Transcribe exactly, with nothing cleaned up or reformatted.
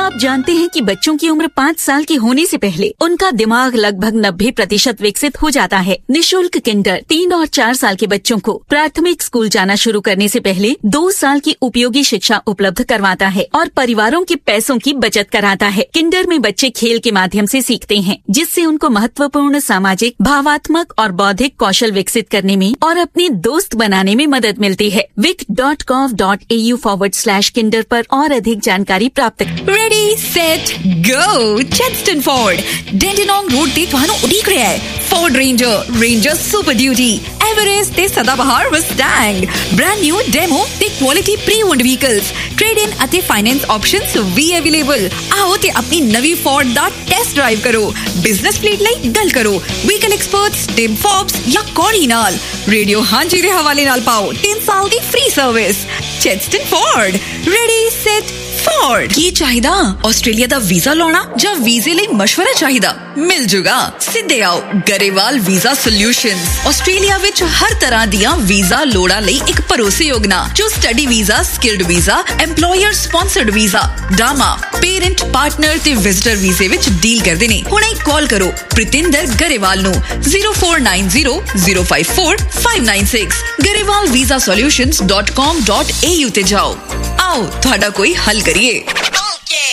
क्या आप जानते हैं कि बच्चों की उम्र पाँच साल की होने से पहले उनका दिमाग लगभग नब्बे प्रतिशत विकसित हो जाता है। निशुल्क किंडर तीन और चार साल के बच्चों को प्राथमिक स्कूल जाना शुरू करने से पहले दो साल की उपयोगी शिक्षा उपलब्ध करवाता है और परिवारों के पैसों की बचत कराता है। किंडर में बच्चे खेल के माध्यम से सीखते हैं, जिससे उनको महत्वपूर्ण सामाजिक, भावात्मक और बौद्धिक कौशल विकसित करने में और अपने दोस्त बनाने में मदद मिलती है। Wick dot कॉव dot A you forward slash Kinder पर और अधिक जानकारी प्राप्त करें। Ready set go. चेस्टन Ford डेंडिनोंग road ते ਤੁਹਾਨੂੰ ਉਡੀਕ ਰਿਹਾ ਹੈ। Ford ranger, ranger super duty, Everest ते सदाबहार मस्टैंग, ब्रांड न्यू डेमो ते quality pre owned vehicles, trade in ਅਤੇ फाइनेंस ऑप्शंस भी अवेलेबल। आओ ते अपनी नवी फोर्ड ਦਾ ਟੈਸਟ ਡਰਾਈਵ ਕਰੋ। ਬਿਜ਼ਨਸ ਫਲੀਟ ਲਈ ਗੱਲ ਕਰੋ ਵਹੀਕਲ ਐਕਸਪਰਟਸ ਟਿਮ ਫੋਬਸ ਜਾਂ ਕੋਰੀ ਨਾਲ। ਰੇਡੀਓ ਹਾਂਜੀ ਦੇ ਹਵਾਲੇ ਨਾਲ ਪਾਓ तीन ਸਾਲ ਦੀ free service. ਚੈਸਟਨ Ford, ready set Ford. ਕੀ ਚਾਹੀਦਾ? ਆਸਟ੍ਰੇਲੀਆ ਦਾ ਵੀਜ਼ਾ ਲਾਉਣਾ ਜਾਂ ਵੀਜ਼ੇ ਲਈ ਮਸ਼ਵਰਾ ਚਾਹੀਦਾ? ਮਿਲ ਜੂਗਾ। ਸਿੱਧੇ ਆਓ ਗਰੇਵਾਲ ਵੀਜ਼ਾ ਸੋਲਿਊਸ਼ਨਸ। ਆਸਟ੍ਰੇਲੀਆ ਵਿੱਚ ਹਰ ਤਰ੍ਹਾਂ ਦੀਆਂ ਵੀਜ਼ਾ ਲੋੜਾਂ ਲਈ ਇੱਕ ਭਰੋਸੇਯੋਗ ਨਾਂ, ਜੋ study visa, skilled visa, employer sponsored visa, ਡਾਮਾ, parent, partner ਤੇ ਵਿਜ਼ਟਰ ਵੀਜ਼ੇ ਵਿੱਚ ਡੀਲ ਕਰਦੇ ਨੇ। ਹੁਣੇ ਕਾਲ ਕਰੋ ਪ੍ਰਿਤਿੰਦਰ ਗਰੇਵਾਲ ਨੂੰ zero four nine zero zero five four five nine six। Grewal visa solutions dot com dot a u ਤੇ ਜਾਓ। ਆਓ ਤੁਹਾਡਾ ਕੋਈ ਹੱਲ ਕਰੀਏ।